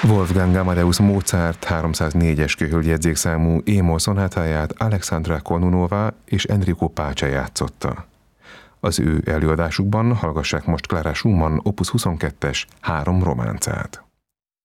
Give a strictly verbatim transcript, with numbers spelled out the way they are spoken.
Wolfgang Amadeus Mozart háromszáznégyes kőhölgyjegyzékszámú é-moll szonátáját Alexandra Kononova és Enrico Pace játszotta. Az ő előadásukban hallgassák most Clara Schumann opus huszonkettes három románcát.